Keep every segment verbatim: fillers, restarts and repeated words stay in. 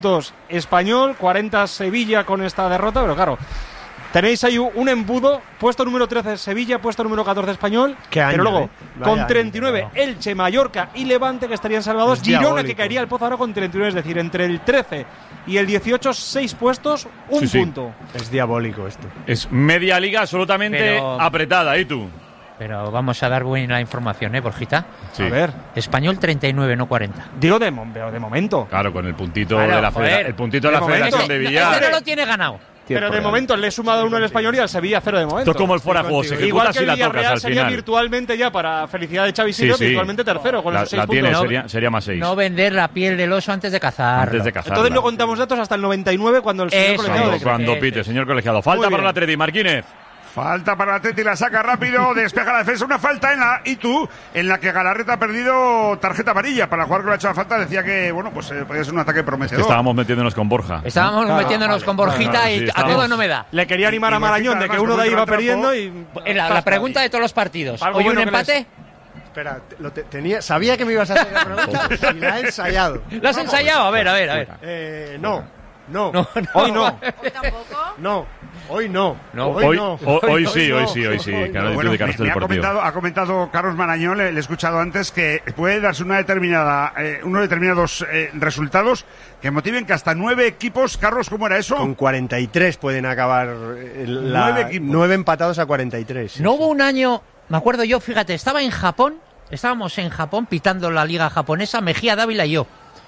Español, cuarenta Sevilla con esta derrota, pero claro, tenéis ahí un embudo, puesto número trece Sevilla, puesto número catorce Español, ¿Qué año, pero luego eh? con treinta y nueve año, Elche, Mallorca y Levante que estarían salvados, es Girona diabólico. Que caería al pozo ahora con treinta y nueve, es decir, entre el trece y el dieciocho, seis puestos, un sí, punto. Sí. Es diabólico esto. Es media liga absolutamente pero... apretada, ¿y tú? Pero vamos a dar buena información, ¿eh, Borjita? Sí. A ver. Español treinta y nueve, no cuarenta. Digo de, de momento. Claro, con el puntito claro, de la, federa- el puntito de, de la Federación de Villar. Este no lo tiene ganado. Pero de momento le he sumado uno al Español y al Sevilla cero de momento. Esto es como el fuera juego, se ejecuta igual que si el la tocas Villarreal al sería final. Virtualmente ya para felicidad de Xavi Simons, sí, sí. virtualmente tercero con la, esos seis la puntos. tiene, No, sería, sería más seis. No vender la piel del oso antes de cazar. Antes de cazar. Entonces no contamos datos hasta el noventa y nueve cuando el señor Eso, colegiado. cuando, cuando pite, señor colegiado. Falta para el Atleti, Marquínez. Falta para el Atleti, la saca rápido, despeja la defensa. Una falta en la I T U, en la que Galarreta ha perdido tarjeta amarilla para jugar con la hecha falta. Decía que, bueno, pues eh, podía ser un ataque prometedor. Es que estábamos metiéndonos con Borja. Estábamos claro, metiéndonos vale, con Borjita claro, y sí, a todo no me da. Le quería animar y, y a Marañón de que uno de ahí iba perdiendo y... La, la pregunta de todos los partidos. ¿Hoy bueno un empate? Les... Espera, lo te, tenía, sabía que me ibas a hacer la pregunta y la he ensayado. ¿Lo has ensayado? A ver, a ver, a ver. Eh, no, no, no, no. Hoy no. ¿Hoy tampoco? No. Hoy no. no hoy, hoy no. Hoy, hoy, hoy sí, hoy sí, hoy sí. Hoy no. Bueno, me, me ha, comentado, ha comentado Carlos Marañón, le, le he escuchado antes, que puede darse una determinada, eh, unos determinados eh, resultados que motiven que hasta nueve equipos, Carlos, ¿cómo era eso? Con cuarenta y tres pueden acabar la, nueve, equipos. nueve empatados a cuarenta y tres. Sí, no sí. hubo un año, me acuerdo yo, fíjate, estaba en Japón, estábamos en Japón pitando la liga japonesa, Mejía Dávila y yo.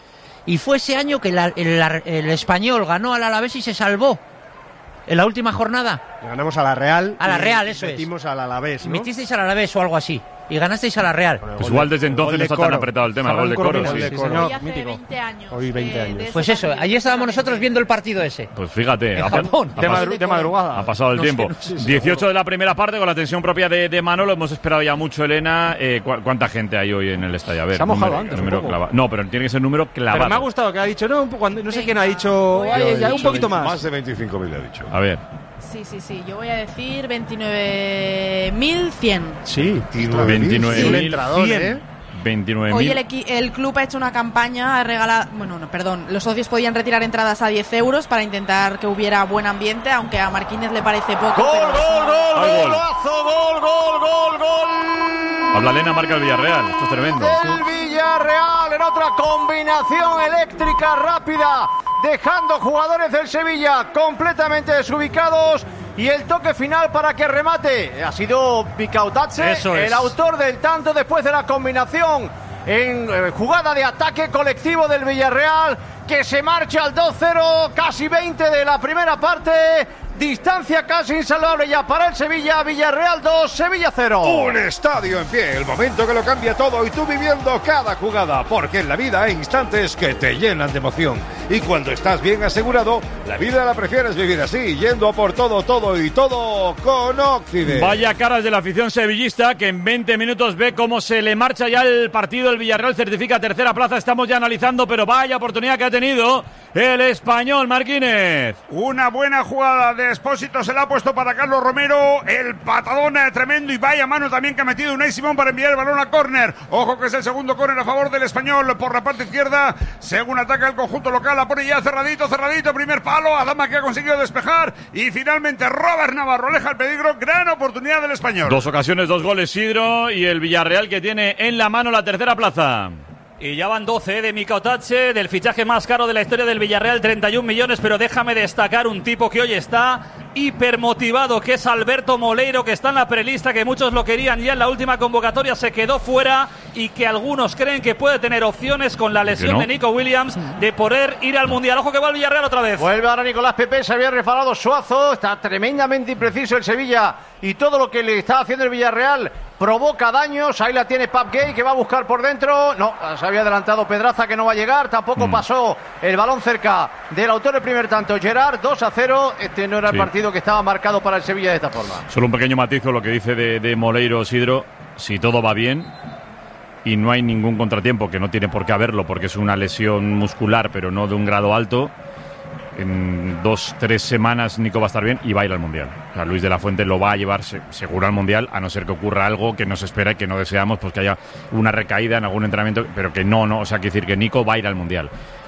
Y fue ese año que la, el, el Español ganó al Alavés y se salvó. En la última jornada. Le ganamos a la Real. A la Real, eso metimos es. Metimos al Alavés, ¿no? Metisteis al Alavés o algo así. Y ganasteis a la Real. Pues igual desde entonces no está tan apretado el tema, el gol de Coro. Sí, sí, señor. Hoy hace veinte años. Hoy veinte años. Pues eso, allí estábamos nosotros viendo el partido ese. Pues fíjate. En Japón. Ha, de, madru- de madrugada. Ha pasado el no tiempo. Sé, no sé, dieciocho de la primera parte con la tensión propia de, de Manolo. Hemos esperado ya mucho, Elena. Eh, ¿cu- ¿Cuánta gente hay hoy en el estadio? A ver. Se ha mojado número, antes número un clava- No, pero tiene que ser número clavado. Pero me ha gustado que ha dicho, no, cuando, no sé quién ha dicho, ay, ya, un poquito más. Más de veinticinco mil ha dicho. A ver. Sí, sí, sí. Yo voy a decir veintinueve mil cien. Sí, veintinueve mil cien. ¿eh? veintinueve Hoy mil. el, equi- el club ha hecho una campaña, ha regalado, bueno, no, perdón, los socios podían retirar entradas a diez euros para intentar que hubiera buen ambiente, aunque a Marquínez le parece poco. ¡Gol, pero gol, gol, gol! golazo, gol, gol, gol, gol! Habla Elena, marca el Villarreal. Esto es tremendo. El Villarreal en otra combinación eléctrica rápida, dejando jugadores del Sevilla completamente desubicados. Y el toque final para que remate ha sido Picautache, el autor del tanto después de la combinación en eh, jugada de ataque colectivo del Villarreal, que se marcha al dos cero, casi veinte de la primera parte. Distancia casi insalvable ya para el Sevilla. Villarreal dos, Sevilla cero. Un estadio en pie, el momento que lo cambia todo y tú viviendo cada jugada, porque en la vida hay instantes que te llenan de emoción. Y cuando estás bien asegurado, la vida la prefieres vivir así, yendo a por todo, todo y todo con Occident. Vaya caras de la afición sevillista, que en veinte minutos ve cómo se le marcha ya el partido. El Villarreal certifica tercera plaza, estamos ya analizando, pero vaya oportunidad que ha tenido el Español, Marquínez. Una buena jugada de Expósito, se la ha puesto para Carlos Romero, el patadón tremendo, y vaya mano también que ha metido Unai Simón para enviar el balón a córner. Ojo que es el segundo córner a favor del Español por la parte izquierda, según ataca el conjunto local. La pone ya cerradito, cerradito, primer palo, Adama que ha conseguido despejar, y finalmente Robert Navarro aleja el peligro. Gran oportunidad del Español. Dos ocasiones, dos goles, Sidro, y el Villarreal que tiene en la mano la tercera plaza. Y ya van doce de Micautache, del fichaje más caro de la historia del Villarreal, treinta y un millones, pero déjame destacar un tipo que hoy está hipermotivado, que es Alberto Moleiro, que está en la prelista, que muchos lo querían ya en la última convocatoria, se quedó fuera, y que algunos creen que puede tener opciones con la lesión no? de Nico Williams de poder ir al Mundial. Ojo que va el Villarreal otra vez. Vuelve ahora Nicolás Pepe, se había refalado Suazo, está tremendamente impreciso el Sevilla, y todo lo que le está haciendo el Villarreal provoca daños. Ahí la tiene Pap Gay, que va a buscar por dentro. No, se había adelantado Pedraza, que no va a llegar. Tampoco mm. pasó el balón cerca del autor del primer tanto, Gerard. Dos a cero. Este no era sí. el partido que estaba marcado para el Sevilla de esta forma. Solo un pequeño matiz con lo que dice de, de Moleiro, Sidro. Si todo va bien y no hay ningún contratiempo, que no tiene por qué haberlo porque es una lesión muscular, pero no de un grado alto, en dos, tres semanas Nico va a estar bien y va a ir al Mundial. O sea, Luis de la Fuente lo va a llevar seguro al Mundial, a no ser que ocurra algo que no se espera y que no deseamos, pues que haya una recaída en algún entrenamiento, pero que no, no, o sea, que decir que Nico va a ir al Mundial.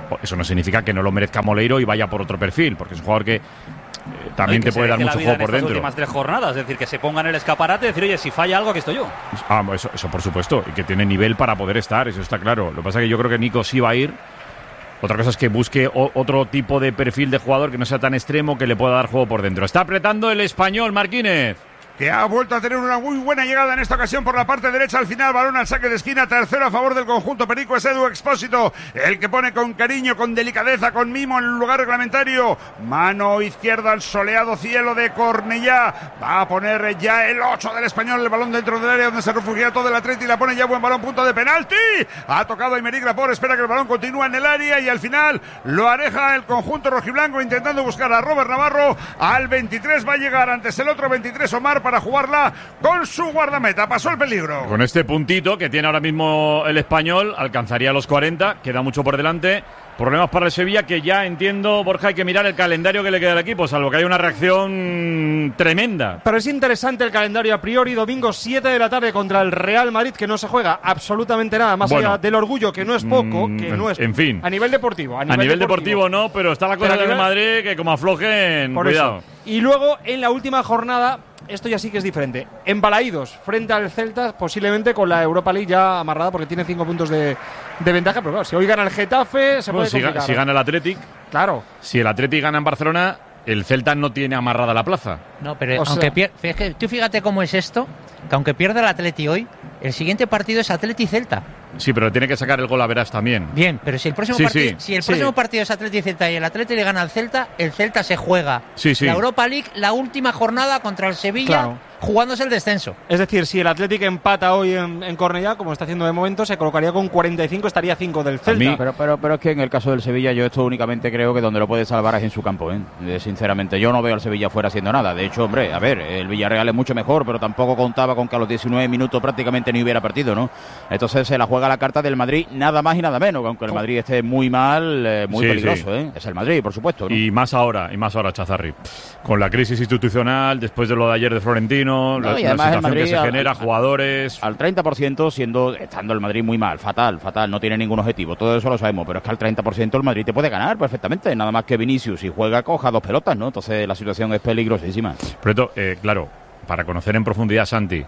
Eso no significa que no lo merezca Moleiro y vaya por otro perfil, porque es un jugador que eh, también que te puede dar mucho juego por en dentro. Las últimas tres jornadas, es decir, que se ponga en el escaparate y decir, oye, si falla algo, aquí estoy yo. Ah, eso, eso por supuesto, y que tiene nivel para poder estar, eso está claro. Lo que pasa es que yo creo que Nico sí va a ir. Otra cosa es que busque o, otro tipo de perfil de jugador que no sea tan extremo, que le pueda dar juego por dentro. Está apretando el Español, Marquínez, que ha vuelto a tener una muy buena llegada en esta ocasión por la parte derecha. Al final, balón al saque de esquina, tercero a favor del conjunto perico. Es Edu Expósito el que pone con cariño, con delicadeza, con mimo en el lugar reglamentario. Mano izquierda al soleado cielo de Cornellá. Va a poner ya el ocho del Español, el balón dentro del área donde se refugia todo el Atleti y la pone ya buen balón, punto de penalti. Ha tocado Aymeric Laporte, espera que el balón continúe en el área y al final lo areja el conjunto rojiblanco intentando buscar a Robert Navarro. Al veintitrés va a llegar antes el otro veintitrés Omar para jugarla con su guardameta. Pasó el peligro. Con este puntito que tiene ahora mismo el Español, alcanzaría los cuarenta, queda mucho por delante. Problemas para el Sevilla, que ya entiendo, Borja, hay que mirar el calendario que le queda al equipo, salvo que hay una reacción tremenda. Pero es interesante el calendario a priori. Domingo siete de la tarde contra el Real Madrid, que no se juega absolutamente nada, más bueno, allá del orgullo, que no es poco, que en, no es en fin. A nivel deportivo. A nivel, a nivel deportivo. deportivo no, pero está la cosa del Madrid que como aflojen, por cuidado. Eso. Y luego, en la última jornada, esto ya sí que es diferente. En Balaídos, frente al Celta, posiblemente con la Europa League ya amarrada, porque tiene cinco puntos de, de ventaja. Pero claro, si hoy gana el Getafe, se bueno, puede si, complicar. si gana el Athletic, claro. Si el Athletic gana en Barcelona, el Celta no tiene amarrada la plaza. No, pero o aunque sea, pier- es que tú fíjate cómo es esto, que aunque pierda el Atleti hoy, el siguiente partido es Atleti-Celta. Sí, pero tiene que sacar el gol a Verás también. Bien, pero si el próximo, sí, partido, sí, si el sí. próximo partido es Atleti-Celta y el Atleti le gana al Celta, el Celta se juega sí, sí. la Europa League, la última jornada contra el Sevilla, claro, jugándose el descenso. Es decir, si el Athletic empata hoy en, en Cornellá, como está haciendo de momento, se colocaría con cuarenta y cinco, estaría cinco del Celta. Pero, pero, pero es que en el caso del Sevilla yo esto únicamente creo que donde lo puede salvar es en su campo, ¿eh? Eh, sinceramente, yo no veo al Sevilla fuera haciendo nada. De hecho, hombre, a ver, el Villarreal es mucho mejor, pero tampoco contaba con que a los diecinueve minutos prácticamente ni hubiera partido, ¿no? Entonces se la juega la carta del Madrid, nada más y nada menos, que aunque el Madrid esté muy mal, eh, muy sí, peligroso, sí. ¿eh? Es el Madrid, por supuesto, ¿no? Y más ahora, y más ahora, Chazarri. Con la crisis institucional, después de lo de ayer de Florentino, No, la, y la además el situación Madrid que se al- genera, al- jugadores... Al treinta por ciento, siendo estando el Madrid muy mal, fatal, fatal, no tiene ningún objetivo, todo eso lo sabemos, pero es que al treinta por ciento el Madrid te puede ganar perfectamente, nada más que Vinicius, si juega, coja dos pelotas, ¿no? Entonces la situación es peligrosísima. Por esto, eh, claro, para conocer en profundidad, Santi,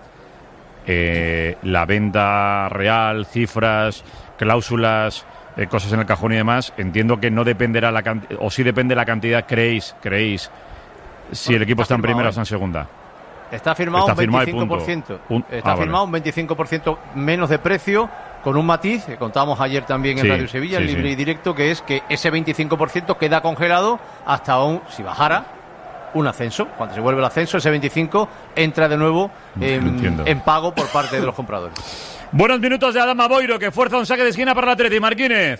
eh, la venta real, cifras, cláusulas, eh, cosas en el cajón y demás, entiendo que no dependerá la cantidad, o sí depende la cantidad, creéis, creéis, si Bueno, el equipo está, está en primera firmado, o está en segunda. Está firmado Está un firmado y veinticinco por punto. ciento. Un- Está ah, firmado vale. un veinticinco por ciento menos de precio, con un matiz, que contábamos ayer también en Sí, Radio Sevilla, sí, libre sí. y directo, que es que ese veinticinco por ciento queda congelado hasta un, si bajara, un ascenso. Cuando se vuelve el ascenso, ese veinticinco entra de nuevo en, Entiendo. en pago por parte de los compradores. Buenos minutos de Adama Boiro, que fuerza un saque de esquina para el Atleti. Marquínez.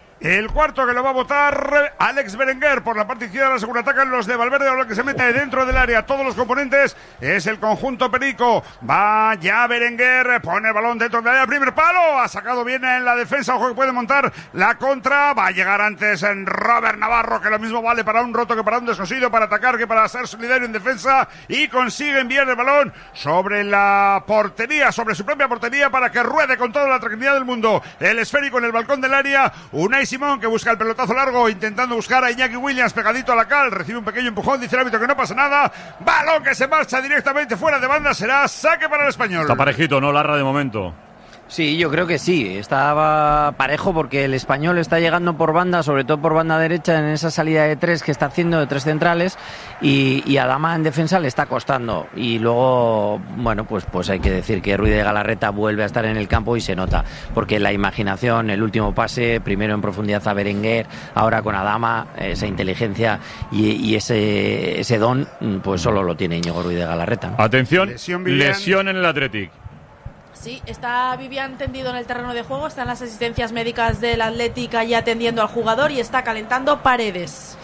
El cuarto que lo va a votar Alex Berenguer por la parte izquierda. La segunda atacan los de Valverde, ahora que se mete dentro del área. Todos los componentes es el conjunto perico. Va ya Berenguer, pone el balón dentro del área. Primer palo, ha sacado bien en la defensa. Ojo que puede montar la contra. Va a llegar antes en Robert Navarro, que lo mismo vale para un roto que para un descosido, para atacar que para ser solidario en defensa. Y consigue enviar el balón sobre la portería, sobre su propia portería, para que ruede con toda la tranquilidad del mundo. El esférico en el balcón del área. Unai Simón, que busca el pelotazo largo, intentando buscar a Iñaki Williams pegadito a la cal, recibe un pequeño empujón, dice el árbitro que no pasa nada, balón que se marcha directamente fuera de banda, será saque para el Español. Está parejito, ¿no? Larra de momento. Sí, yo creo que sí. Estaba parejo porque el Español está llegando por banda, sobre todo por banda derecha, en esa salida de tres que está haciendo de tres centrales, y, y Adama en defensa le está costando. Y luego, bueno, pues, pues hay que decir que Ruiz de Galarreta vuelve a estar en el campo y se nota, porque la imaginación, el último pase, primero en profundidad a Berenguer, ahora con Adama, esa inteligencia y, y ese, ese don, pues solo lo tiene Íñigo Ruiz de Galarreta, ¿no? Atención, Lesión, lesión, Vivian. en el Athletic. Sí, está Vivian tendido en el terreno de juego, están las asistencias médicas del Atlético ya atendiendo al jugador y está calentando Paredes.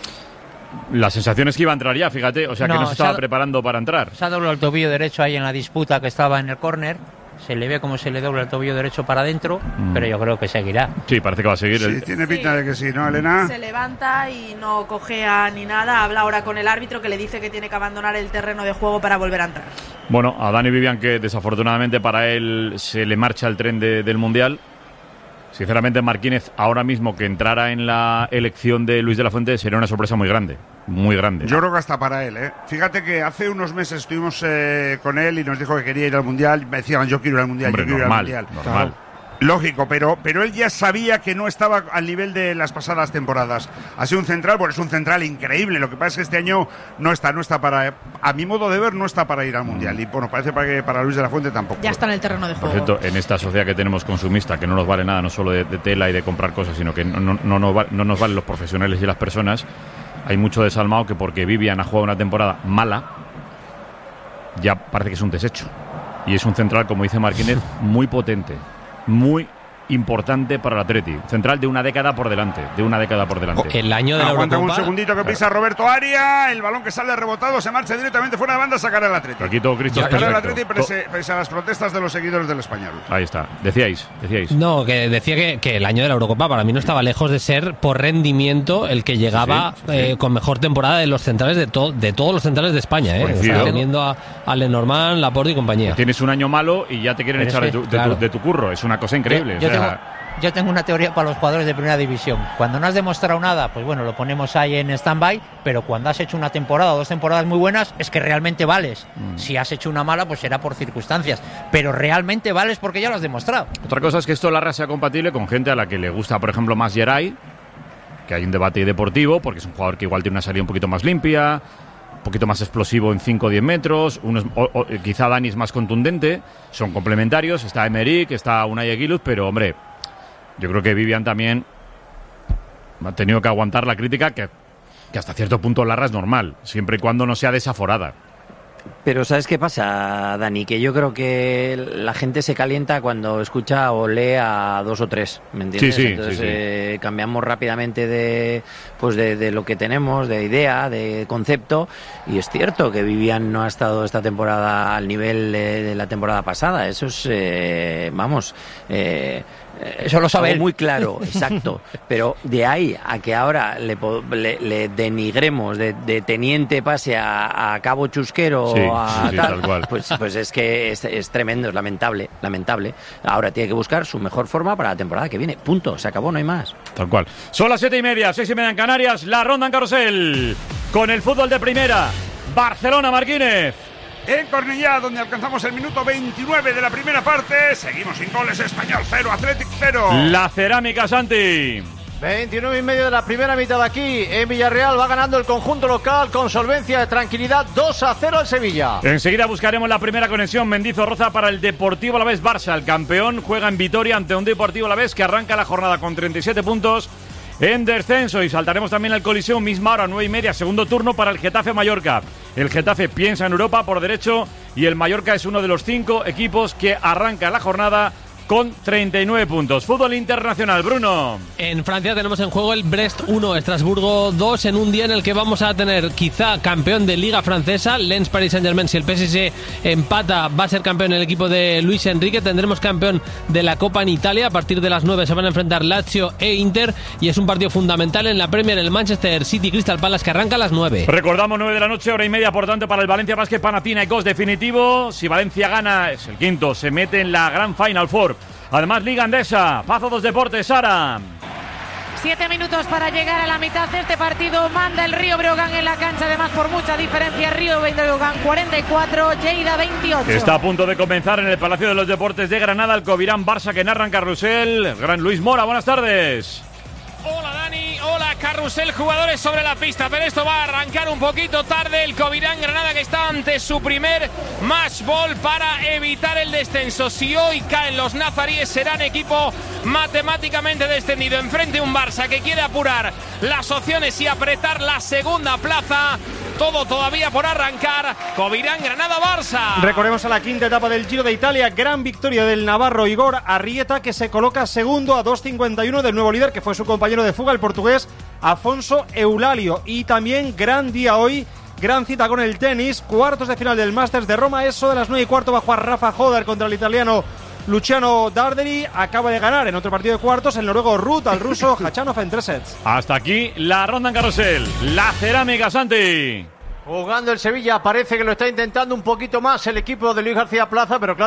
La sensación es que iba a entrar ya, fíjate, o sea que No, no se estaba se ha- preparando para entrar. Se ha doblado el tobillo derecho ahí en la disputa que estaba en el córner. Se le ve como se le dobla el tobillo derecho para adentro, Mm. pero yo creo que seguirá. Sí, parece que va a seguir. Sí, el... tiene pinta Sí. de que sí, ¿no, Elena? Se levanta y no cojea ni nada, habla ahora con el árbitro que le dice que tiene que abandonar el terreno de juego para volver a entrar. Bueno, a Dani Vivian, que desafortunadamente para él se le marcha el tren de- del Mundial. Sinceramente, Marquínez, ahora mismo que entrara en la elección de Luis de la Fuente, sería una sorpresa muy grande. Muy grande. Yo creo que hasta para él, ¿eh? Fíjate que hace unos meses estuvimos eh, con él y nos dijo que quería ir al Mundial. Me decían, yo quiero ir al Mundial, Hombre, yo quiero normal, ir al Mundial. Normal. Claro. Lógico, pero, pero él ya sabía que no estaba al nivel de las pasadas temporadas. Ha sido un central, bueno, es un central increíble. Lo que pasa es que este año no está, no está para, a mi modo de ver, no está para ir al Mundial. Y bueno, parece para que para Luis de la Fuente tampoco. Ya está en el terreno de juego. Por cierto, en esta sociedad que tenemos consumista, que no nos vale nada, no solo de, de tela y de comprar cosas, sino que no, no, no, no, va, no nos valen los profesionales y las personas, hay mucho desalmado que porque Vivian ha jugado una temporada mala, ya parece que es un desecho. Y es un central, como dice Marquínez, muy potente, muy importante para el Atleti. Central de una década por delante, de una década por delante. El año de la Aguanta Eurocopa. un segundito que pisa Roberto Aria, el balón que sale rebotado, se marcha directamente fuera de banda, sacará el Atleti. Aquí todo Cristo es sacará el perfecto. Atleti pese, pese a las protestas de los seguidores del Español. Ahí está. Decíais, decíais. No, que decía que, que el año de la Eurocopa para mí no estaba lejos de ser por rendimiento el que llegaba Sí, sí, sí. Eh, con mejor temporada de los centrales de, to, de todos los centrales de España, ¿eh? O sea, teniendo a, a Lenormand, Laporte y compañía. Tienes un año malo y ya te quieren Pero echar es de, que, tu, de, claro. tu, de tu curro. Es una cosa increíble. Yo, yo o sea, tengo, yo tengo una teoría para los jugadores de primera división. Cuando no has demostrado nada, pues bueno, lo ponemos ahí en stand-by, pero cuando has hecho una temporada o dos temporadas muy buenas, es que realmente vales. Mm. Si has hecho una mala, pues será por circunstancias, pero realmente vales porque ya lo has demostrado. Otra cosa es que esto Larra sea compatible con gente a la que le gusta, por ejemplo, más Geray, que hay un debate deportivo, porque es un jugador que igual tiene una salida un poquito más limpia, un poquito más explosivo en cinco o diez metros, unos, o, o, quizá Dani es más contundente, son complementarios, está Emerick, está Unai Aguiluz, pero hombre, yo creo que Vivian también ha tenido que aguantar la crítica que, que hasta cierto punto Larra es normal, siempre y cuando no sea desaforada. Pero ¿sabes qué pasa, Dani? Que yo creo que la gente se calienta cuando escucha o lee a dos o tres, ¿me entiendes? Sí, sí, Entonces sí, sí. Eh, cambiamos rápidamente de, pues de, de lo que tenemos, de idea, de concepto, y es cierto que Vivian no ha estado esta temporada al nivel de, de la temporada pasada. Eso es, eh, vamos... Eh, Eso lo sabe él. Muy claro, exacto. Pero de ahí a que ahora le, le, le denigremos de, de teniente pase a, a cabo chusquero Sí, a sí, sí, tal, tal cual. Pues, pues es que es, es tremendo, es lamentable, lamentable. Ahora tiene que buscar su mejor forma para la temporada que viene. Punto, se acabó, no hay más. Tal cual. Son las siete y media, seis y media en Canarias, la ronda en carrusel, con el fútbol de primera. Barcelona, Marquínez. En Cornellá, donde alcanzamos el minuto veintinueve de la primera parte, seguimos sin goles. Español cero, Athletic cero. La Cerámica, Santi. veintinueve y medio de la primera mitad aquí en Villarreal. Va ganando el conjunto local con solvencia de tranquilidad. dos a cero al Sevilla. Enseguida buscaremos la primera conexión Mendizorroza para el Deportivo Alavés Barça. El campeón juega en Vitoria ante un Deportivo Alavés que arranca la jornada con treinta y siete puntos en descenso. Y saltaremos también al Coliseo, misma hora, nueve y media, segundo turno para el Getafe Mallorca. El Getafe piensa en Europa por derecho y el Mallorca es uno de los cinco equipos que arranca la jornada con treinta y nueve puntos. Fútbol internacional, Bruno. En Francia tenemos en juego el Brest uno, Estrasburgo dos, en un día en el que vamos a tener quizá campeón de Liga Francesa, Lens Paris Saint-Germain. Si el P S G empata, va a ser campeón el equipo de Luis Enrique. Tendremos campeón de la Copa en Italia. A partir de las nueve se van a enfrentar Lazio e Inter y es un partido fundamental en la Premier, el Manchester City Crystal Palace, que arranca a las nueve. Recordamos nueve de la noche, hora y media, por tanto, para el Valencia Basket Panathinaikos definitivo. Si Valencia gana, es el quinto, se mete en la Gran Final Four. Además, Liga Andesa, Pazo dos Deportes, Sara. Siete minutos para llegar a la mitad de este partido. Manda el Río Breogán en la cancha, además por mucha diferencia. Río Breogán cuarenta y cuatro, Lleida veintiocho. Está a punto de comenzar en el Palacio de los Deportes de Granada el Covirán Barça que narra en Carrusel. El gran Luis Mora, buenas tardes. Hola Dani, hola Carrusel, jugadores sobre la pista, pero esto va a arrancar un poquito tarde. El Covirán Granada que está ante su primer match ball para evitar el descenso. Si hoy caen los nazaríes serán equipo matemáticamente descendido. Enfrente un Barça que quiere apurar las opciones y apretar la segunda plaza. Todo todavía por arrancar. Covirán Granada Barça. Recorremos a la quinta etapa del Giro de Italia. Gran victoria del navarro Igor Arrieta, que se coloca segundo a dos cincuenta y uno del nuevo líder, que fue su compañero de fuga, el portugués Afonso Eulalio. Y también gran día hoy, gran cita con el tenis. Cuartos de final del Masters de Roma. Eso de las nueve y cuarto bajo a Rafa Hodder contra el italiano Luciano Darderi. Acaba de ganar en otro partido de cuartos el noruego Ruud al ruso Khachanov en tres sets. Hasta aquí la ronda en Carrusel. La Cerámica, Santi. Jugando el Sevilla, parece que lo está intentando un poquito más el equipo de Luis García Plaza, pero claro,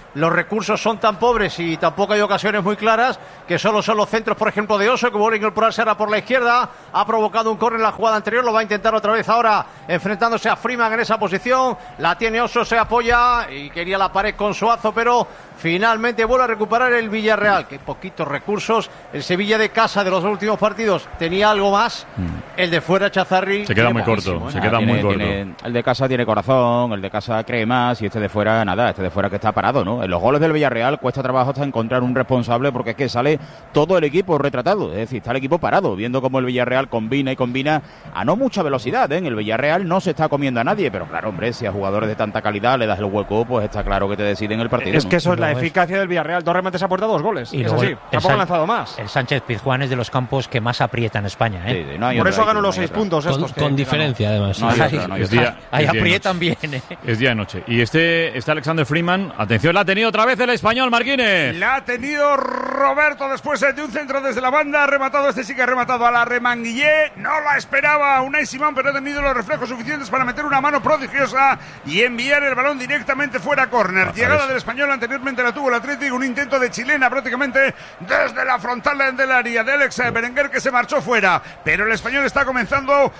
los recursos son tan pobres y tampoco hay ocasiones muy claras, que solo son los centros, por ejemplo, de Oso, que vuelve a incorporarse ahora por la izquierda, ha provocado un córner en la jugada anterior, lo va a intentar otra vez ahora enfrentándose a Freeman en esa posición, la tiene Oso, se apoya y quería la pared con Suazo, pero finalmente vuelve a recuperar el Villarreal. Qué poquitos recursos. El Sevilla de casa de los últimos partidos tenía algo más. Mm. El de fuera, Chazarri, se queda muy corto. ¿eh? Se queda tiene, muy corto. Tiene, el de casa tiene corazón, el de casa cree más y este de fuera nada. Este de fuera que está parado, ¿no? En los goles del Villarreal cuesta trabajo hasta encontrar un responsable porque es que sale todo el equipo retratado. Es decir, está el equipo parado, viendo cómo el Villarreal combina y combina a no mucha velocidad. ¿eh? En el Villarreal no se está comiendo a nadie, pero claro, hombre, si a jugadores de tanta calidad le das el hueco, pues está claro que te deciden el partido. Es que eso ¿no? es la eficacia del Villarreal, dos remates a puerta, dos goles. Y es así, tampoco han lanzado más. El Sánchez Pizjuán es de los campos que más aprieta en España. ¿eh? Sí, sí, no hay Por otra, eso ganó no los seis puntos con, estos. Con, con diferencia, ganó. además. No hay otra, no hay es día, Ahí es día aprietan bien. ¿eh? Es día de noche. Y este, este Alexander Freeman, atención, la ha tenido otra vez el español Marquínez. La ha tenido Roberto después de un centro desde la banda. Ha rematado, este sí que ha rematado a la Remanguillé. No la esperaba Unai Simón, pero ha tenido los reflejos suficientes para meter una mano prodigiosa y enviar el balón directamente fuera a córner. Llegada del español, anteriormente la tuvo el Atlético, un intento de chilena prácticamente desde la frontal del área de Alex Berenguer, que se marchó fuera. Pero el español está comenzando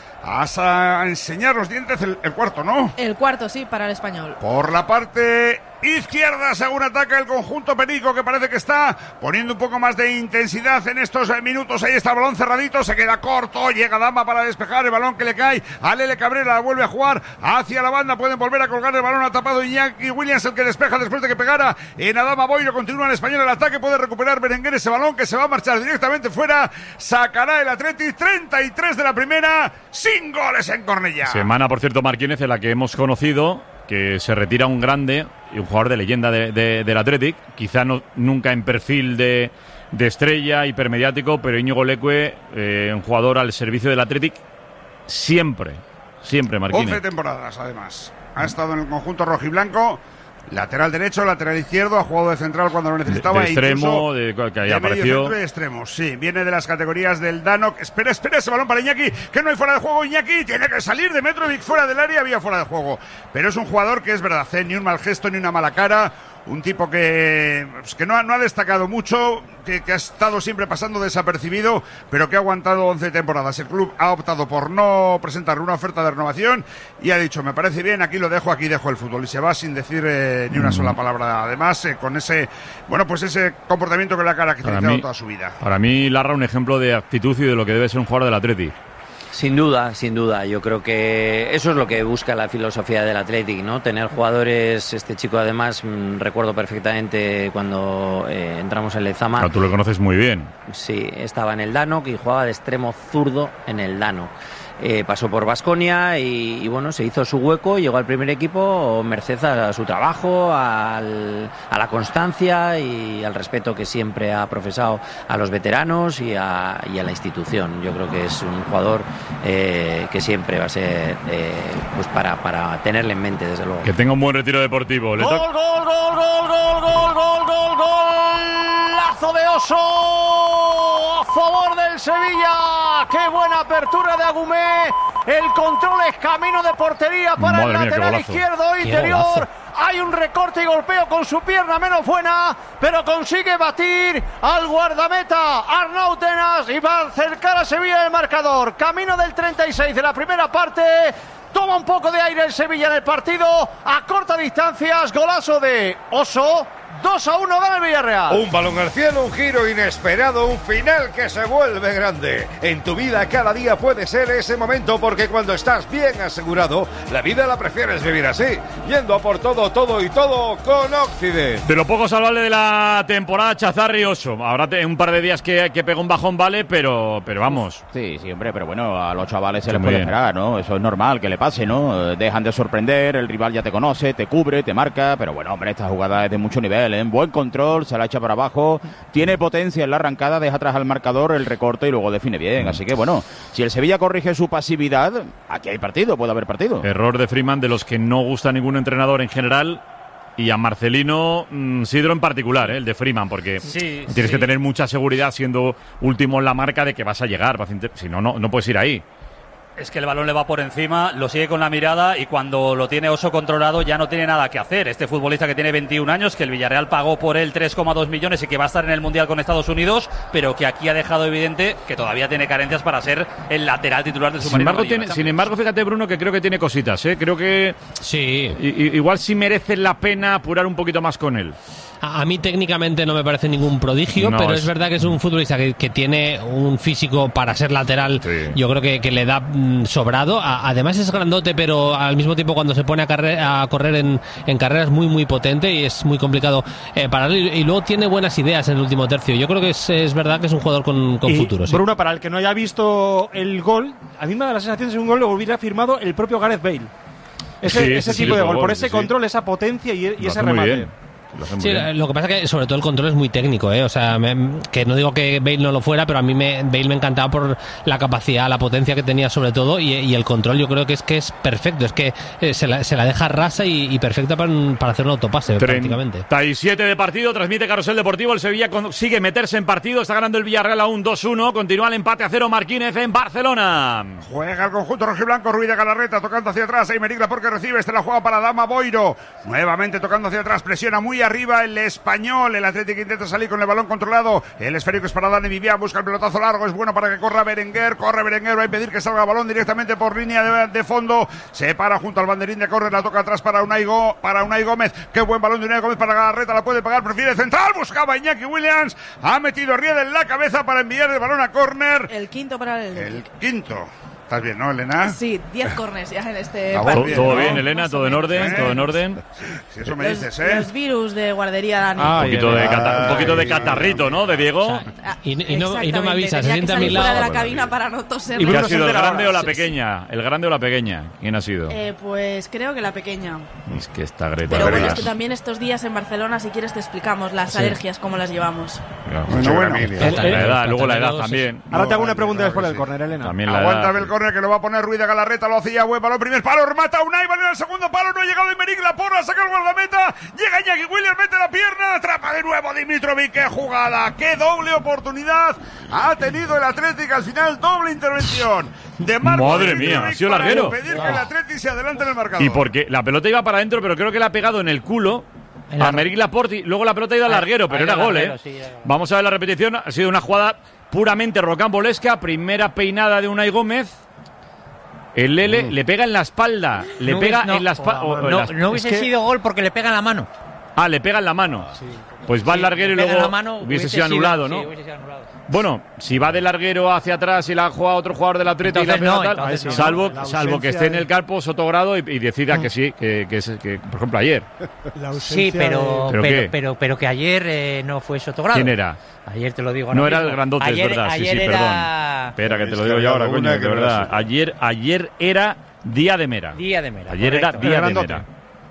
a enseñar los dientes, el, el cuarto, ¿no? El cuarto, sí, para el español. Por la parte izquierda, según ataca el conjunto perico, que parece que está poniendo un poco más de intensidad en estos minutos. Ahí está el balón cerradito, se queda corto, llega Dama para despejar el balón que le cae a Lele Cabrera, la vuelve a jugar hacia la banda, pueden volver a colgar el balón, ha tapado Iñaki Williams, el que despeja después de que pegara en Adama Boiro. Continúa el español el ataque, puede recuperar Berenguer ese balón que se va a marchar directamente fuera, sacará el Atleti. Treinta y tres de la primera, sin goles en Cornellá. Semana, por cierto, Marquínez, en la que hemos conocido que se retira un grande y un jugador de leyenda de, de, del Athletic, quizá no, nunca en perfil de, de estrella, hipermediático, pero Íñigo Leque, eh, un jugador al servicio del Athletic siempre, siempre, Marquínez. once temporadas, además. Ha estado en el conjunto rojiblanco. Lateral derecho, lateral izquierdo, ha jugado de central cuando lo necesitaba. De, de extremo, de, que ahí de apareció. Medio de extremo, sí. Viene de las categorías del Danok. Espera, espera ese balón para Iñaki, que no hay fuera de juego. Iñaki tiene que salir de Metrovic fuera del área, había fuera de juego. Pero es un jugador que es verdad, ¿eh? Ni un mal gesto, ni una mala cara. Un tipo que, pues, que no, ha, no ha destacado mucho, que, que ha estado siempre pasando desapercibido, pero que ha aguantado once temporadas. El club ha optado por no presentar una oferta de renovación y ha dicho, me parece bien, aquí lo dejo, aquí dejo el fútbol. Y se va sin decir eh, ni una sola palabra. Además, eh, con ese, bueno, pues ese comportamiento que le ha caracterizado toda su vida. Para mí, Larra, un ejemplo de actitud y de lo que debe ser un jugador del Atleti. Sin duda, sin duda. Yo creo que eso es lo que busca la filosofía del Athletic, ¿no? Tener jugadores, este chico además, mmm, recuerdo perfectamente cuando eh, entramos en Lezama. Claro, tú lo conoces muy bien. Sí, estaba en el Danok y jugaba de extremo zurdo en el Danok. Eh, pasó por Baskonia y, y bueno, se hizo su hueco, llegó al primer equipo merced a su trabajo, al, a la constancia y al respeto que siempre ha profesado a los veteranos y a, y a la institución. Yo creo que es un jugador eh, que siempre va a ser eh, pues para, para tenerle en mente, desde luego. Que tenga un buen retiro deportivo. Gol, gol, gol, gol, gol, gol, gol, gol, golazo de Oso a favor del Sevilla. Qué buena apertura de Agumé. El control es camino de portería para Madre el lateral mía, izquierdo interior. Hay un recorte y golpeo con su pierna menos buena, pero consigue batir al guardameta Arnau Tenas y va a acercar a Sevilla el marcador. Camino del treinta y seis de la primera parte. Toma un poco de aire el Sevilla en el partido. A corta distancias, golazo de Oso. dos a uno gana el Villarreal. Un balón al cielo, un giro inesperado, un final que se vuelve grande. En tu vida cada día puede ser ese momento, porque cuando estás bien asegurado, la vida la prefieres vivir así, yendo a por todo, todo y todo con Occident. De lo poco salvable de la temporada, Chazarri Oso. Habrá un par de días que, que pega un bajón, vale, pero, pero vamos. Sí, sí, hombre, pero bueno, a los chavales se Sí, les muy puede bien. esperar, ¿no? Eso es normal que le pase, ¿no? Dejan de sorprender, el rival ya te conoce, te cubre, te marca, pero bueno, hombre, esta jugada es de mucho nivel, ¿eh? Buen control, se la echa para abajo, tiene potencia en la arrancada, deja atrás al marcador, el recorte y luego define bien. Así que bueno, si el Sevilla corrige su pasividad, aquí hay partido, puede haber partido. Error de Freeman, de los que no gusta a ningún entrenador en general, y a Marcelino mmm, Sidro en particular, ¿eh? El de Freeman, porque Sí, tienes sí. que tener mucha seguridad siendo último en la marca de que vas a llegar, si no, no, no puedes ir ahí. Es que el balón le va por encima, lo sigue con la mirada y cuando lo tiene Oso controlado ya no tiene nada que hacer. Este futbolista que tiene veintiún años, que el Villarreal pagó por él tres coma dos millones y que va a estar en el Mundial con Estados Unidos, pero que aquí ha dejado evidente que todavía tiene carencias para ser el lateral titular del Submarino. Sin embargo, tiene, sin embargo, fíjate, Bruno, que creo que tiene cositas, ¿eh? Creo que sí. I, igual sí merece la pena apurar un poquito más con él. A, a mí técnicamente no me parece ningún prodigio, no, pero es... es verdad que es un futbolista que, que tiene un físico para ser lateral, sí. Yo creo que, que le da mm, sobrado. A, además es grandote, pero al mismo tiempo cuando se pone a, carre a correr en, en carreras muy muy potente y es muy complicado eh, pararlo. Y, y luego tiene buenas ideas en el último tercio. Yo creo que es, es verdad que es un jugador con, con y, futuro. Sí. Bruno, para el que no haya visto el gol, a mí me da la sensación de que un gol lo hubiera firmado el propio Gareth Bale. Ese, sí, ese sí, tipo sí, de gol, gol, por ese sí, control, esa potencia y, y ese remate. Lo sí, lo que pasa es que sobre todo el control es muy técnico, ¿eh? O sea, me, que no digo que Bale no lo fuera, pero a mí me, Bale me encantaba por la capacidad, la potencia que tenía sobre todo y, y el control yo creo que es que es perfecto, es que eh, se, la, se la deja rasa y, y perfecta para, para hacer un autopase prácticamente. treinta y siete de partido, transmite Carrusel Deportivo, el Sevilla consigue meterse en partido, está ganando el Villarreal aún dos uno, continúa el empate a cero Marquínez en Barcelona. Juega el conjunto rojiblanco, Ruiz de Galarreta tocando hacia atrás, Aymeric Laporte recibe, este la juega para Dama Boiro, nuevamente tocando hacia atrás, presiona muy arriba el español, el Atlético intenta salir con el balón controlado, el esférico es para Dani Vivian, busca el pelotazo largo, es bueno para que corra Berenguer, corre Berenguer, va a impedir que salga el balón directamente por línea de, de fondo, se para junto al banderín de córner, la toca atrás para Unai, Go, para Unai Gómez, qué buen balón de Unai Gómez para Galarreta, la puede pagar, prefiere central, buscaba Iñaki Williams, ha metido Riedel en la cabeza para enviar el balón a córner. El quinto para el... El quinto. ¿Estás bien, no, Elena? Sí, diez corners ya en este ah, partido. Bien, todo ¿no? bien, Elena, todo en orden, ¿eh? Todo en orden. Sí, sí, eso me los, dices, ¿eh? Los virus de guardería, Dani. Ah, un, poquito de cata, un poquito de catarrito, ¿no? De Diego. O sea, y, y, no, y no me avisa, se siente a mi lado. Fuera de la cabina para no toser. ¿Y quién ha sido, el grande o la pequeña? ¿El grande o la pequeña? ¿Quién ha sido? Eh, pues creo que la pequeña. Es que está Greta. Pero bueno, es que también estos días en Barcelona, si quieres te explicamos las sí. alergias, cómo las llevamos. Claro, bueno, bueno. El, el, la edad, luego la edad también. Ahora te hago una pregunta después del córner, Elena. Aguanta el córner que lo va a poner Ruiz de Galarreta, lo hacía buen balón, primer palo, remata Unai, balón en el segundo palo, no ha llegado Aymeric Laporte, saca el guardameta, llega Iñaki Williams, mete la pierna, atrapa de nuevo Dimitrovic, qué jugada, qué doble oportunidad ha tenido el Atlético, al final doble intervención de Marco Madre mía, ha sido larguero. Pedir que el Atlético se adelante en el marcador. Y porque la pelota iba para adentro, pero creo que la ha pegado en el culo a Aymeric Laporte, luego la pelota ha ido al larguero, pero era gol, ¿eh? Sí, vamos a ver la repetición, ha sido una jugada puramente rocambolesca, primera peinada de Unai Gómez. El Lele mm. le pega en la espalda, le no, pega no, en la espalda. No, no, no hubiese es que... sido gol porque le pega en la mano. Ah, le pega en la mano. Sí. Pues va al sí, larguero y luego mano, hubiese, hubiese sido anulado, sido, ¿no? Sí, hubiese sido anulado. Bueno, si va de larguero hacia atrás y la ha jugado otro jugador del Atlético y la pega no, tal, entonces, salvo, no. salvo que esté en el campo Sotogrado y, y decida mm. que sí, que, que, es, que por ejemplo ayer. Sí, pero, ¿Pero, pero, pero, pero que ayer eh, no fue Sotogrado. ¿Quién era? Ayer te lo digo. No mismo. era el grandote, ayer, es verdad. Ayer sí, sí, era... perdón. Espera, que te lo digo yo ahora, coño, de verdad. Ayer, ayer era Día de Mera. Día de Mera. Ayer correcto. era Día de Mera.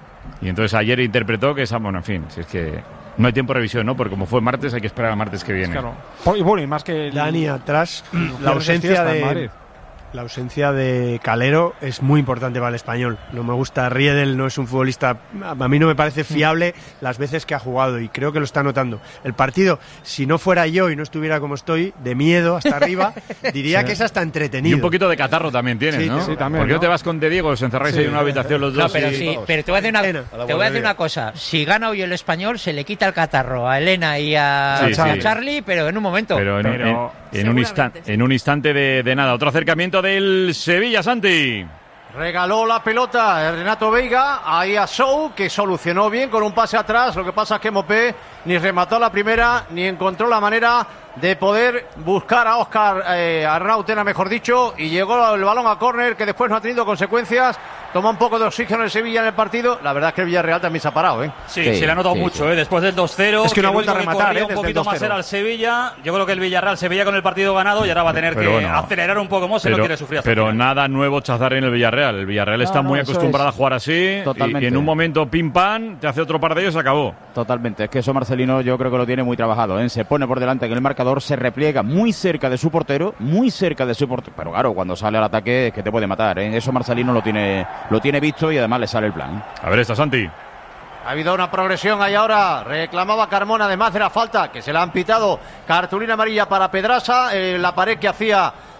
Y entonces ayer interpretó que esa, bueno, en fin, si es que no hay tiempo de revisión, ¿no? Porque como fue martes, hay que esperar a martes que viene. Claro. Y bueno, y más que Dani atrás, la ausencia de la ausencia de Calero es muy importante para el español. No me gusta Riedel, no es un futbolista, a mí no me parece fiable las veces que ha jugado y creo que lo está notando. El partido, si no fuera yo y no estuviera como estoy, de miedo hasta arriba, diría sí. que es hasta entretenido. Y un poquito de catarro también tienes, sí, ¿no? Sí, también. Porque ¿no? te vas con De Diego, os encerráis sí, ahí en una habitación los dos. No, pero y... sí, pero te voy a decir una, te voy a decir una cosa. Si gana hoy el español, se le quita el catarro a Elena y a, sí, a sí. Charlie, pero en un momento. Pero en, pero... en, en, un, instante, sí. en un instante de, de nada. Otro acercamiento del Sevilla, Santi. Regaló la pelota Renato Veiga ahí a Sou, que solucionó bien con un pase atrás. Lo que pasa es que Mopé ni remató la primera ni encontró la manera de poder buscar a Óscar eh, Arnautena, mejor dicho, y llegó el balón a córner, que después no ha tenido consecuencias. Toma un poco de oxígeno el Sevilla en el partido. La verdad es que el Villarreal también se ha parado, ¿eh? Sí, sí se le ha notado sí, mucho, sí. ¿eh? Después del dos cero. Es que no ha vuelto a rematar, ¿eh? Un poquito más era el Sevilla. Yo creo que el Villarreal se veía con el partido ganado y ahora va a tener pero que bueno, acelerar un poco más si no quiere sufrir hasta Pero nada nuevo Chazar en el Villarreal. El Villarreal no, está no, muy acostumbrado es. a jugar así. Totalmente. Y, y en un momento pim pam, te hace otro par de ellos y se acabó. Totalmente. Es que eso Marcelino yo creo que lo tiene muy trabajado, ¿eh? Se pone por delante en el marcador, se repliega muy cerca de su portero, muy cerca de su portero. Pero claro, cuando sale al ataque es que te puede matar, ¿eh? Eso Marcelino lo tiene, lo tiene visto y además le sale el plan. A ver, está Santi. Ha habido una progresión ahí ahora. Reclamaba Carmona además de la falta, que se la han pitado. Cartulina amarilla para Pedrasa. Eh, la pared que hacía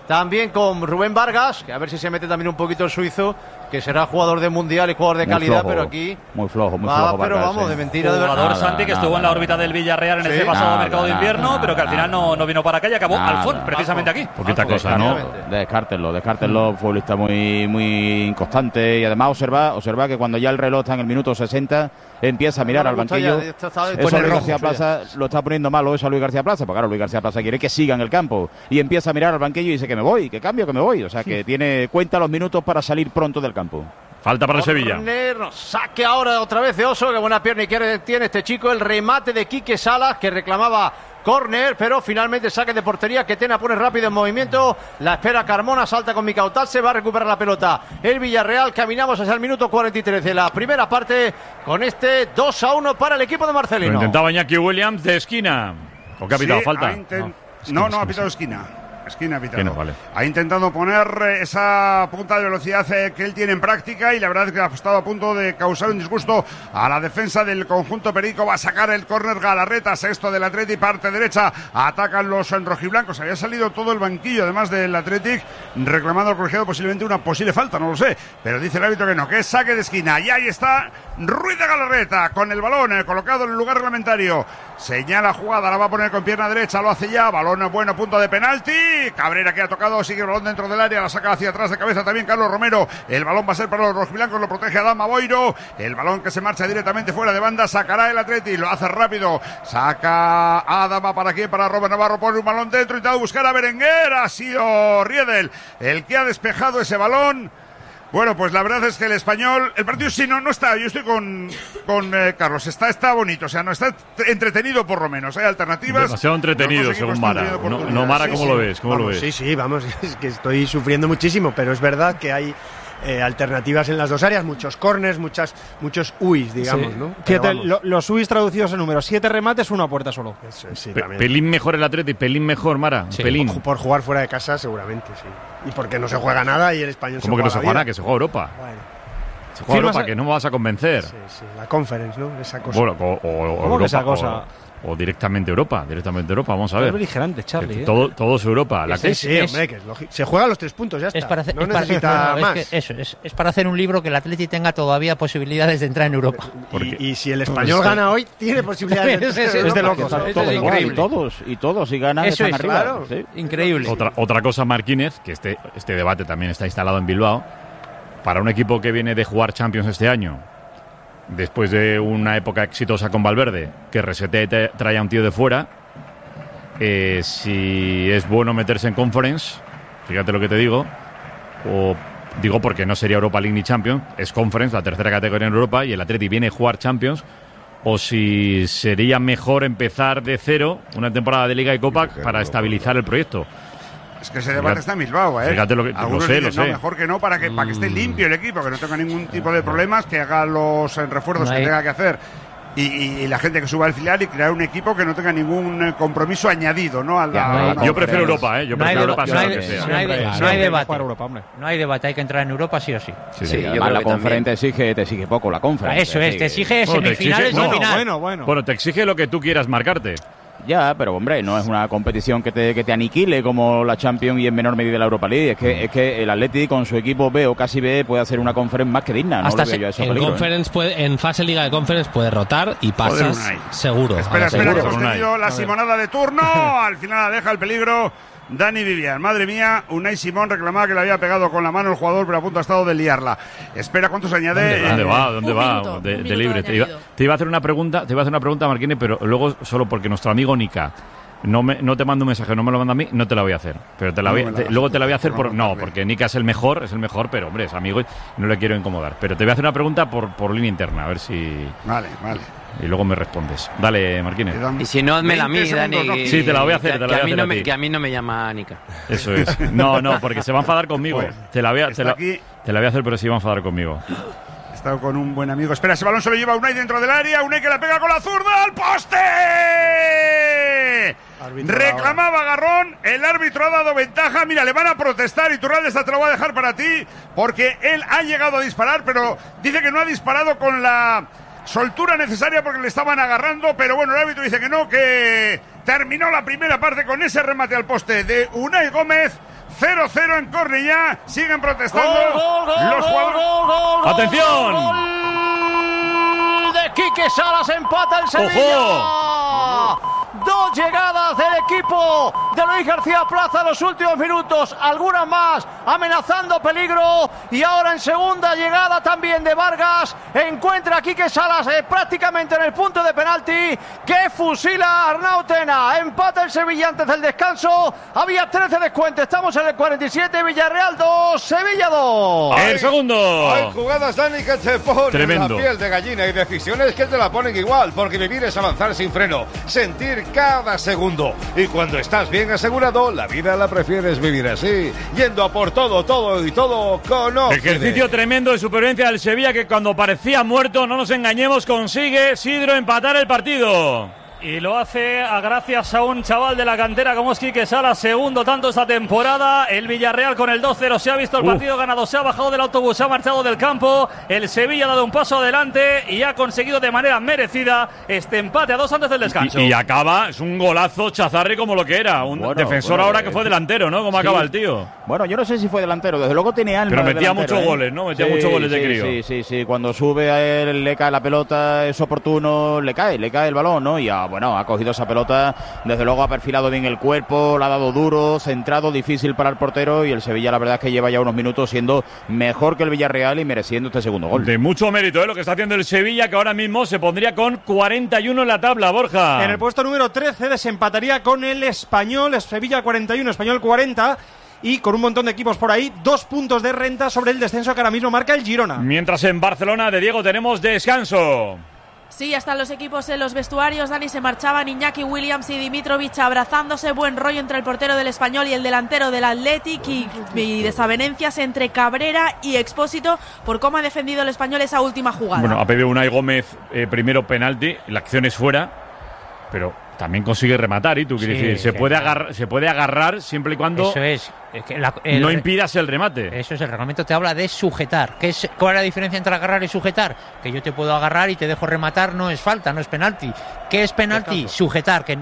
también con Rubén Vargas, que a ver si se mete también un poquito el suizo, que será jugador de mundial y jugador de muy calidad, flojo, pero aquí muy flojo, muy va, flojo. pero Vargas, vamos, sí. de mentira, de verdad. Jugador Santi que nada, estuvo en la nada. órbita del Villarreal en Sí, ese pasado nada, mercado de nada, invierno, nada, pero que al final no, no vino para acá y acabó Nada. Alfón, precisamente aquí. Poquita cosa, ¿no? Descártenlo, descártenlo, futbolista muy, muy inconstante y además observa, observa que cuando ya el reloj está en el minuto sesenta empieza a mirar No al me gusta banquillo. ya, está- está- Eso pone Luis rojo, García eso ya. Plaza lo está poniendo malo eso a Luis García Plaza, porque claro, Luis García Plaza quiere que siga en el campo y empieza a mirar al banquillo y dice que me voy, que cambio, que me voy, o sea que tiene cuenta los minutos para salir pronto del campo. Falta para el Sevilla. Corner, saque ahora otra vez de Oso, que buena pierna izquierda tiene este chico, el remate de Quique Salas, que reclamaba córner, pero finalmente saque de portería, que Tena pone rápido en movimiento, la espera Carmona, salta con Micautat, se va a recuperar la pelota el Villarreal, caminamos hacia el minuto cuarenta y tres de la primera parte, con este dos a uno para el equipo de Lo Marcelino. intentaba Iñaki Williams de esquina. ¿O qué ha pitado? Sí, ¿Falta? ha inten- No, No, no, ha pitado esquina. Esquina ha pitado. Que no, vale. Ha intentado poner eh, esa punta de velocidad eh, que él tiene en práctica y la verdad es que ha estado a punto de causar un disgusto a la defensa del conjunto perico. Va a sacar el córner Galarreta, sexto del Athletic, parte derecha. Atacan los rojiblancos. Había salido todo el banquillo, además del Athletic, reclamando al colegiado posiblemente una posible falta, no lo sé. Pero dice el árbitro que no, que es saque de esquina. Y ahí está Ruiz de Galarreta con el balón eh, colocado en el lugar reglamentario. Señala jugada, la va a poner con pierna derecha, lo hace ya. Balón bueno, punto de penalti. Cabrera que ha tocado, sigue el balón dentro del área, la saca hacia atrás de cabeza también Carlos Romero. El balón va a ser para los rojiblancos, lo protege Adama Boiro. El balón que se marcha directamente fuera de banda, sacará el Atleti, lo hace rápido. Saca Adama para aquí, para Robert Navarro, pone un balón dentro, intenta buscar a Berenguer. Ha sido Riedel el que ha despejado ese balón. Bueno, pues la verdad es que el Español, el partido sí no, no está, yo estoy con, con eh, Carlos, está, está bonito, o sea, no está entretenido por lo menos, hay alternativas. Demasiado entretenido, según Mara. No, no, Mara, ¿cómo Sí, lo sí. ves? ¿Cómo Vamos, lo ves? Sí, sí, vamos, es que estoy sufriendo muchísimo, pero es verdad que hay eh, alternativas en las dos áreas, muchos corners, muchas, muchos uis, digamos, Sí. ¿no? Pero Fíjate, vamos. lo- los uis traducidos en números, siete remates, una puerta solo. Eso es, sí, Pe- también. pelín mejor el Atleti, pelín mejor, Mara. Sí, pelín. Por, por jugar fuera de casa, seguramente, sí. Y porque no se juega nada y el español ¿Cómo que no se la juega nada? vida. Que se juega Europa. Bueno, Se juega Firmas Europa, a- que no me vas a convencer. sí, sí, la conference, ¿no? Esa cosa. Bueno, o, o- o ¿Cómo que Europa, esa cosa? O, o directamente Europa, directamente Europa, vamos a ver. Es beligerante, Charlie, Que ¿eh? Todo, todo es Europa. La Sí, que sí, hombre, que es lógico. Se juegan los tres puntos, ya está. Es para hacer, no es para- necesita no, es más. que eso, es, es para hacer un libro que el Atleti tenga todavía posibilidades de entrar en Europa. Y, y si el español gana hoy, tiene posibilidades de Es- es- entrar en es de Europa. locos. Eso Eso es es todo igual. increíble. Y todos, y todos, y ganan, Eso están es, arriba. claro. Sí. Increíble. Otra, otra cosa, Marquínez, que este, este debate también está instalado en Bilbao. Para un equipo que viene de jugar Champions este año, después de una época exitosa con Valverde, que resete te trae a un tío de fuera, eh, si es bueno meterse en Conference, fíjate lo que te digo, o digo porque no sería Europa League ni Champions, es Conference, la tercera categoría en Europa, y el Atleti viene a jugar Champions, o si sería mejor empezar de cero una temporada de Liga y Copa para estabilizar el proyecto. Es que ese debate está en Bilbao, ¿eh? Fíjate lo que- lo Algunos sé, dicen, lo no, sé. mejor que no, para que, para que esté limpio el equipo, que no tenga ningún tipo de problemas, que haga los eh, refuerzos No que hay- tenga que hacer. Y, y- y la gente que suba al filial y crear un equipo que no tenga ningún eh, compromiso añadido, ¿no? A la- Ya, no hay- a la- Yo prefiero Europa, ¿eh? Yo No hay prefiero deba- Europa, no sea hay- lo que sea. no hay- Siempre, no hay siempre debate. jugar Europa, hombre. No hay debate, hay que entrar en Europa sí o sí. Sí, Sí, sí. además yo creo la que también. conferencia te exige, te exige poco, la conferencia. Eso es, te exige Bueno, te semifinales exige- y no, final. Bueno, bueno. Bueno, te exige lo que tú quieras marcarte. Ya, pero hombre, no es una competición que te, que te aniquile como la Champions y en menor medida la Europa League. Es que, es que el Atleti con su equipo B o casi B puede hacer una conferencia más que digna. No Hasta lo veo se- yo a eso en, peligro, ¿eh? conference puede, en fase Liga de Conference puede rotar y pasas Unai. seguro. a Espera, la espera, que seguro. hemos tenido la simonada de turno. Al final la deja el peligro Dani Vivian. Madre mía, Unai Simón reclamaba que le había pegado con la mano el jugador, pero a punto ha estado de liarla. Espera, ¿cuánto se añade? ¿Dónde va? ¿Dónde Un va? minuto, de, un de minuto libre. de Te iba, añadido. te iba a hacer una pregunta, te iba a hacer una pregunta, Marquini, pero luego solo porque nuestro amigo Nika no me, no te mando un mensaje, no me lo manda a mí, no te la voy a hacer. Pero te la No voy, me la te- vas luego a te la voy a hacer hacer, por por no, mandarle. porque Nika es el mejor, es el mejor, pero hombre, es amigo y no le quiero incomodar. Pero te voy a hacer una pregunta por, por línea interna, a ver si Vale, vale. y luego me respondes. Dale, Marquínez. Quedan Y si no, hazmela a mí, veinte Dani. segundos, ¿no? Sí, te la voy a hacer, que, te la que voy a a mí hacer no a me, ti. que a mí no me llama Nica. Eso es. No, no, porque se va a enfadar conmigo. Pues, te la voy a, te está la, aquí. te la voy a hacer, pero se va a enfadar conmigo. He estado con un buen amigo. Espera, ese balón se lo lleva Unai dentro del área. Unai que la pega con la zurda al poste. Árbitro Reclamaba Garrón. El árbitro ha dado ventaja. Mira, le van a protestar. Y Turralde, esta te lo voy a dejar para ti. Porque él ha llegado a disparar, pero dice que no ha disparado con la soltura necesaria porque le estaban agarrando. Pero bueno, el árbitro dice que no, que terminó la primera parte con ese remate al poste de Unai Gómez. cero cero en Cornellá. Siguen protestando Gol, gol, gol, los jugadores. gol, gol, gol, ¡Atención! Gol de Quique Salas, empata el Sevilla. ¡Ojo! Dos llegadas del equipo de Luis García Plaza en los últimos minutos, algunas más amenazando peligro, y ahora en segunda llegada también de Vargas, encuentra a Quique Salas eh, prácticamente en el punto de penalti, que fusila a Arnau Tena. Empata el Sevilla antes del descanso, había trece descuentos, estamos en el cuarenta y siete, Villarreal dos, Sevilla dos. El segundo. Hay jugadas, Dani, que te ponen Tremendo. la piel de gallina, y decisiones que te la ponen igual, porque vivir es avanzar sin freno, sentir cada segundo, y cuando estás bien asegurado, la vida la prefieres vivir así, yendo a por todo, todo y todo con Ocide. Ejercicio tremendo de supervivencia del Sevilla, que cuando parecía muerto, no nos engañemos, consigue Sidro empatar el partido. Y lo hace a gracias a un chaval de la cantera como es Quique Salas, segundo tanto esta temporada. El Villarreal con el dos cero se ha visto el Uf. partido ganado, se ha bajado del autobús, se ha marchado del campo. El Sevilla ha dado un paso adelante y ha conseguido de manera merecida este empate a dos antes del descanso. Y, y acaba, es un golazo Chazarri como lo que era, un Bueno, defensor bueno, ahora que fue delantero, ¿no? Como sí. acaba el tío. Bueno, yo no sé si fue delantero, desde luego tiene alma. Pero de metía delantero, muchos ¿eh? goles, ¿no? Metía Sí, muchos goles de sí, crío. Sí, sí, sí. Cuando sube a él, le cae la pelota, es oportuno, le cae, le cae el balón, ¿no? Y ha, bueno, ha cogido esa pelota, desde luego ha perfilado bien el cuerpo, la ha dado duro, centrado, difícil para el portero, y el Sevilla la verdad es que lleva ya unos minutos siendo mejor que el Villarreal y mereciendo este segundo gol. De mucho mérito, ¿eh? Lo que está haciendo el Sevilla, que ahora mismo se pondría con cuarenta y uno en la tabla, Borja. En el puesto número trece desempataría con el Español, Sevilla cuarenta y uno, Español cuarenta, y con un montón de equipos por ahí, dos puntos de renta sobre el descenso que ahora mismo marca el Girona. Mientras en Barcelona de Diego tenemos descanso. Sí, ya están los equipos en los vestuarios. Dani, se marchaban Iñaki Williams y Dimitrovic abrazándose. Buen rollo entre el portero del Español y el delantero del Athletic, y, y desavenencias entre Cabrera y Expósito por cómo ha defendido el Español esa última jugada. Bueno, ha pedido Unai Gómez eh, primero penalti, la acción es fuera, pero también consigue rematar, y tú quieres Sí, decir, se sí, puede, claro. agarrar, se puede agarrar siempre y cuando Eso es. Es que la- el- no impidas el remate. Eso es, el reglamento te habla de sujetar. ¿Qué es, ¿Cuál es la diferencia entre agarrar y sujetar? Que yo te puedo agarrar y te dejo rematar, no es falta, no es penalti. ¿Qué es penalti? Descanso. Sujetar. Que...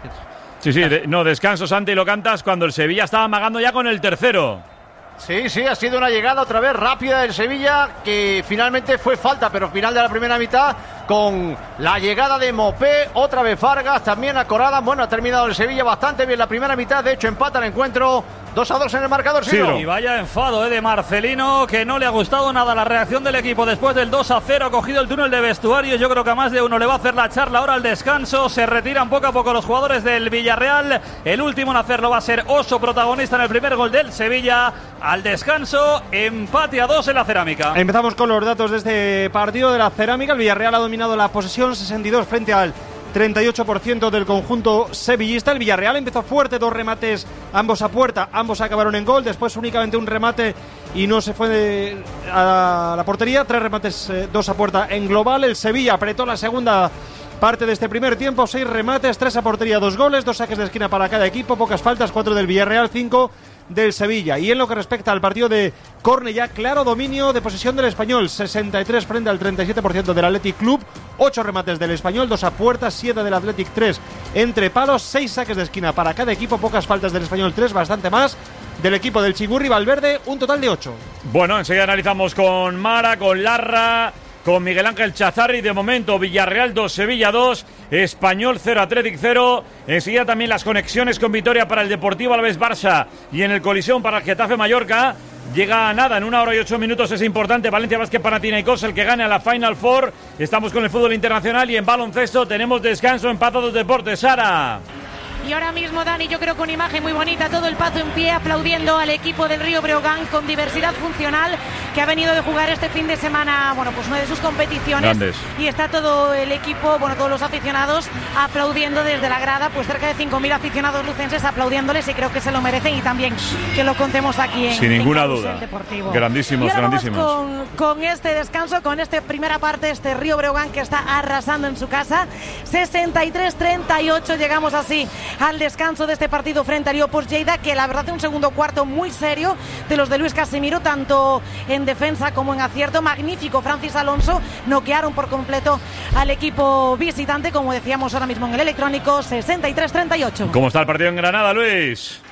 Sí, sí, de- no, descanso, Santi, lo cantas cuando el Sevilla estaba amagando ya con el tercero. Sí, sí, ha sido una llegada otra vez rápida del Sevilla, que finalmente fue falta, pero final de la primera mitad, con la llegada de Mopé, otra vez Vargas, también a Corada. Bueno, ha terminado el Sevilla bastante bien la primera mitad, de hecho empata el encuentro, dos a dos en el marcador. Sidro. Y vaya enfado eh, de Marcelino, que no le ha gustado nada la reacción del equipo después del dos a cero. Ha cogido el túnel de vestuario. Yo creo que a más de uno le va a hacer la charla ahora al descanso. Se retiran poco a poco los jugadores del Villarreal. El último en hacerlo va a ser Oso, protagonista en el primer gol del Sevilla. Al descanso, empate a dos en la Cerámica. Empezamos con los datos de este partido de la Cerámica. El Villarreal ha dominado la posesión, sesenta y dos frente al treinta y ocho por ciento del conjunto sevillista. El Villarreal empezó fuerte, dos remates, ambos a puerta, ambos acabaron en gol. Después únicamente un remate y no se fue de, a la portería. Tres remates, eh, dos a puerta en global. El Sevilla apretó la segunda parte de este primer tiempo, seis remates, tres a portería, dos goles, dos saques de esquina para cada equipo, pocas faltas, cuatro del Villarreal, cinco del Sevilla. Y en lo que respecta al partido de Cornellá, claro dominio de posesión del Español, sesenta y tres frente al treinta y siete por ciento del Athletic Club, ocho remates del Español, dos a puerta, siete del Athletic, tres entre palos, seis saques de esquina para cada equipo, pocas faltas del Español, tres, bastante más del equipo del Chingurri Valverde, un total de ocho. Bueno, enseguida analizamos con Mara, con Larra, con Miguel Ángel Chazarri. De momento, Villarreal dos, Sevilla dos, Español cero, Athletic cero. Enseguida también las conexiones con Vitoria para el Deportivo Alavés Barça y en el colisión para el Getafe Mallorca. Llega a nada, en una hora y ocho minutos es importante. Valencia Basket Panathinaikos, el que gane a la Final Four. Estamos con el fútbol internacional y en baloncesto tenemos descanso en Pazo dos Deportes. Sara. Y ahora mismo, Dani, yo creo que una imagen muy bonita, todo el Pazo en pie aplaudiendo al equipo del Río Breogán con diversidad funcional, que ha venido de jugar este fin de semana, bueno, pues una de sus competiciones. Grandes. Y está todo el equipo, bueno, todos los aficionados aplaudiendo desde la grada, pues cerca de cinco mil aficionados lucenses aplaudiéndoles, y creo que se lo merecen, y también que lo contemos aquí en Sin ninguna en Carrusel duda. Deportivo. Grandísimos, y ahora vamos grandísimos. Con, con este descanso, con esta primera parte, este Río Breogán que está arrasando en su casa, sesenta y tres treinta y ocho, llegamos así al descanso de este partido frente al Opus Lleida, que la verdad es un segundo cuarto muy serio de los de Luis Casimiro, tanto en defensa como en acierto. Magnífico Francis Alonso, noquearon por completo al equipo visitante, como decíamos ahora mismo en el electrónico, sesenta y tres treinta y ocho. ¿Cómo está el partido en Granada, Luis?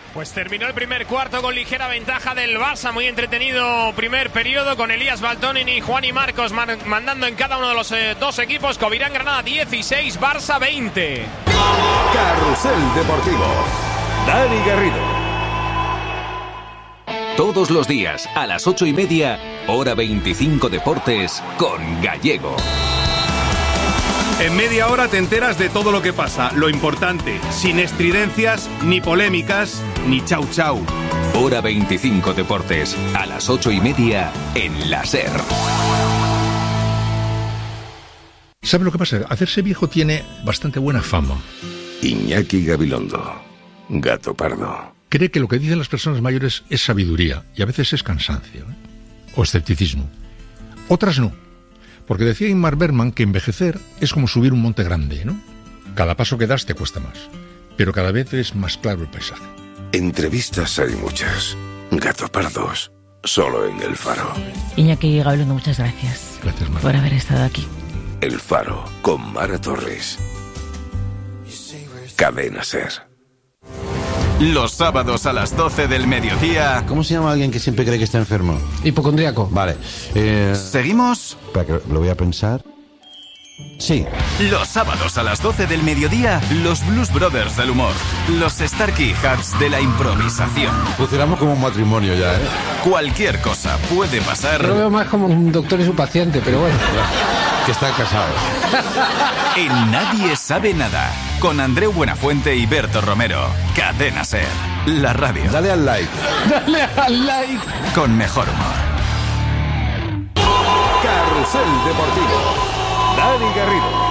Pues terminó el primer cuarto con ligera ventaja del Barça, muy entretenido primer periodo con Elías Baltonin y Juan y Marcos man mandando en cada uno de los eh, dos equipos. Covirán Granada dieciséis, Barça veinte. Carrusel Deportivo, Dani Garrido. Todos los días a las ocho y media, hora veinticinco Deportes con Gallego. En media hora te enteras de todo lo que pasa, lo importante, sin estridencias, ni polémicas, ni chau chau. Hora veinticinco Deportes, a las ocho y media en la SER. ¿Sabe lo que pasa? Hacerse viejo tiene bastante buena fama. Iñaki Gabilondo, Gato Pardo. Cree que lo que dicen las personas mayores es sabiduría y a veces es cansancio, ¿eh? O escepticismo. Otras no. Porque decía Ingmar Bergman que envejecer es como subir un monte grande, ¿no? Cada paso que das te cuesta más, pero cada vez es más claro el paisaje. Entrevistas hay muchas. Gato Pardos, solo en El Faro. Iñaki Gabilondo, muchas gracias. Gracias, Mara. Por haber estado aquí. El Faro, con Mara Torres. Cadena SER. Los sábados a las doce del mediodía. ¿Cómo se llama alguien que siempre cree que está enfermo? Hipocondríaco. Vale. Eh... ¿Seguimos? Espera, que lo voy a pensar. Sí. Los sábados a las doce del mediodía, los Blues Brothers del humor. Los Starkey Hats de la improvisación. Funcionamos como un matrimonio ya, ¿eh? Cualquier cosa puede pasar. Yo lo veo más como un doctor y su paciente, pero bueno. Que están casados. En Nadie Sabe Nada. Con Andreu Buenafuente y Berto Romero. Cadena SER. La radio. Dale al like. Dale al like. Con mejor humor. Carrusel Deportivo. Dani Garrido.